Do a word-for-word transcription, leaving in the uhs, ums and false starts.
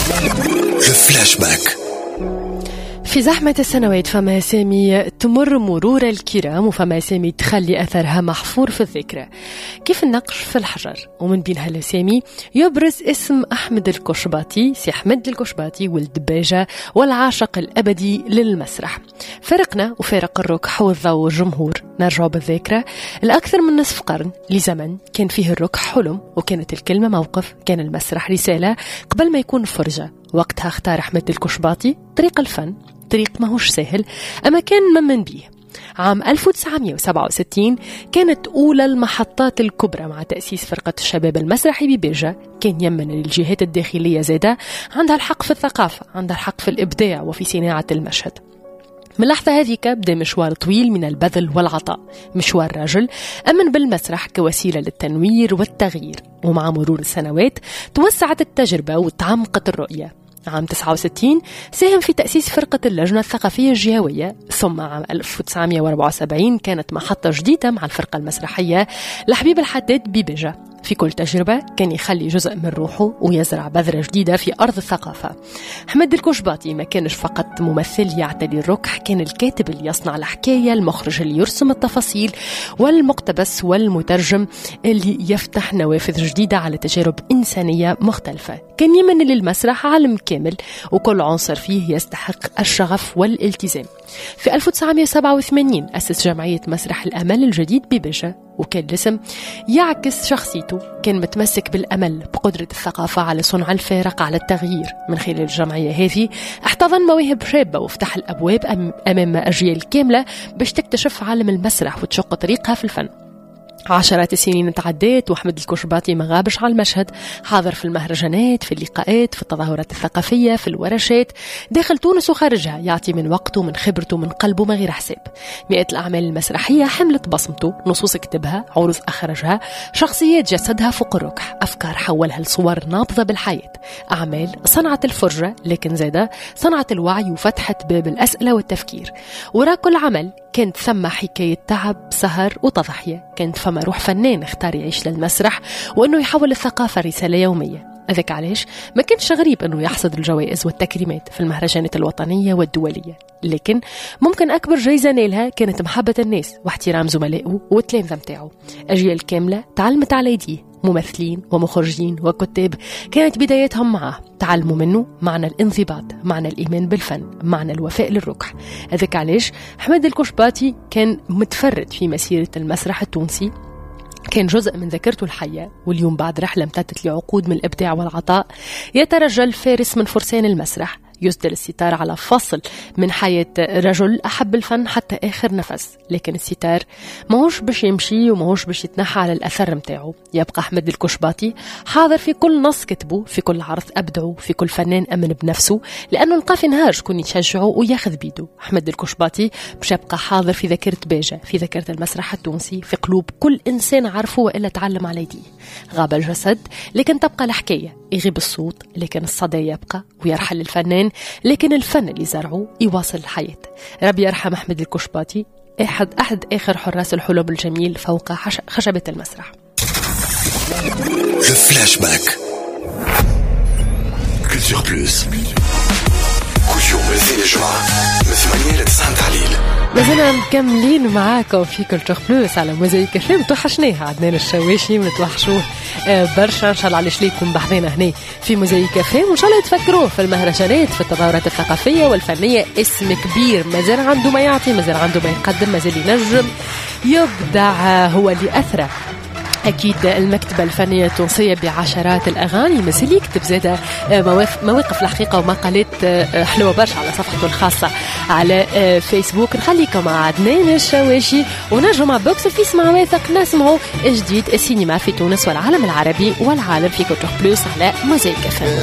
فلاش باك. في زحمة السنوات فما أسامي تمر مرور الكرام وفما أسامي تخلي أثرها محفور في الذاكرة، كيف النقش في الحجر. ومن بين هالأسامي يبرز اسم أحمد الكشباطي، سي أحمد الكشباطي ولد باجة والعاشق الأبدي للمسرح. فرقنا وفارق الركح والضوء والجمهور. نرجع بالذاكرة الأكثر من نصف قرن لزمن كان فيه الركح حلم، وكانت الكلمة موقف، كان المسرح رسالة قبل ما يكون فرجة. وقتها اختار أحمد الكشباطي طريق الفن، طريق ماهوش سهل أما كان ممن بيه. عام ألف وتسعمائة وسبعة وستين كانت أولى المحطات الكبرى مع تأسيس فرقة الشباب المسرحي بباجة. كان يمن للجهات الداخلية زادة عندها الحق في الثقافة، عندها الحق في الإبداع وفي صناعة المشهد. من اللحظة هذيك بدأ مشوار طويل من البذل والعطاء، مشوار رجل أمن بالمسرح كوسيلة للتنوير والتغيير. ومع مرور السنوات توسعت التجربة وتعمقت الرؤية. عام تسعة وستين ساهم في تأسيس فرقة اللجنة الثقافية الجهوية، ثم عام ألف وتسعمائة وأربعة وسبعين كانت محطة جديدة مع الفرقة المسرحية لحبيب الحداد بباجة. في كل تجربة كان يخلي جزء من روحه ويزرع بذرة جديدة في أرض الثقافة. أحمد الكشباطي ما كانش فقط ممثل يعتلي الركح، كان الكاتب اللي يصنع الحكاية، المخرج اللي يرسم التفاصيل، والمقتبس والمترجم اللي يفتح نوافذ جديدة على تجارب إنسانية مختلفة. كان يمن للمسرح عالم كامل وكل عنصر فيه يستحق الشغف والالتزام. في ألف وتسعمائة وسبعة وثمانين أسس جمعية مسرح الأمل الجديد بباجة، وكان الاسم يعكس شخصيته. كان متمسك بالأمل، بقدرة الثقافة على صنع الفارق، على التغيير. من خلال الجمعية هذه احتضن مواهب شابة وفتح الأبواب أمام أجيال كاملة باش تكتشف عالم المسرح وتشق طريقها في الفن. عشرات السنين تعدت وأحمد الكشباطي ما غابش على المشهد، حاضر في المهرجانات، في اللقاءات، في التظاهرات الثقافية، في الورشات داخل تونس وخارجها، يعطي من وقته، من خبرته، من قلبه ما غير حساب. مئات الأعمال المسرحية حملت بصمته، نصوص كتبها، عروض أخرجها، شخصيات جسدها فوق الركح، أفكار حولها لصور نابضة بالحياة، أعمال صنعت الفرجة لكن زادة صنعت الوعي وفتحت باب الأسئلة والتفكير. وراء كل عمل كانت ثم حكاية تعب، سهر وتضحية، كانت فما روح فنان اختار يعيش للمسرح وأنه يحول الثقافة رسالة يومية. أذاك علاش ما كانش غريب أنه يحصد الجوائز والتكريمات في المهرجانات الوطنية والدولية، لكن ممكن أكبر جايزة نالها كانت محبة الناس واحترام زملائه والتلامذة متاعه. أجيال كاملة تعلمت على يديه، ممثلين ومخرجين وكتاب كانت بدايتهم معه، تعلموا منه معنى الانضباط، معنى الإيمان بالفن، معنى الوفاء للركح. أذاك علاش أحمد الكشباطي كان متفرد في مسيرة المسرح التونسي، كان جزء من ذاكرته الحية. واليوم بعد رحلة امتدت لعقود من الإبداع والعطاء يترجل فارس من فرسان المسرح، يسدل الستار على فصل من حياة رجل أحب الفن حتى آخر نفس. لكن الستار ماهوش باش يمشي وماهوش باش يتنحى على الأثر متاعه. يبقى أحمد الكشباطي حاضر في كل نص كتبه، في كل عرض أبدعه، في كل فنان أمن بنفسه، لأنه لقى في نهار شكون يتشجعه وياخذ بيده. أحمد الكشباطي باش يبقى حاضر في ذاكرة باجة، في ذاكرة المسرح التونسي، في قلوب كل إنسان عرفه وإلا تعلم على يديه. غاب الجسد لكن تبقى الحكاية، يغيب الصوت لكن الصدى يبقى، ويرحل الفنان لكن الفن اللي زرعه يواصل الحياة. ربي يرحم أحمد الكشباطي، أحد أحد آخر حراس الحلم الجميل فوق خشبة المسرح. فلاش باك. كولتور بلوس كل يوم الاثنين الجمعة من ثمانية لتسعة تعليل. مازلنا مكملين معاكم في كولتور بلوس على موزايك اف ام. توحشناها عدنان الشواشي، متوحشوه برشا. ان شاء الله علاش ليكم بحذنا هنا في موزايك اف ام، وان شاء الله يتفكروه في المهرجانات، في التظاهرات الثقافيه والفنيه. اسم كبير مازال عنده ما يعطي، مازال عنده ما يقدم، مازال ينجم يبدع، هو اللي اثرى أكيد المكتبة الفنية التونسية بعشرات الأغاني. مازال يكتب زادة مواقف الحقيقة ومقالات حلوة برشا على صفحته الخاصة على فيسبوك. نخليكم مع عدنان الشواشي ونرجو مع بوكس الفيس مع واثق نسمعوا جديد السينما في تونس والعالم العربي والعالم في كولتور بلوس على موزايك اف ام.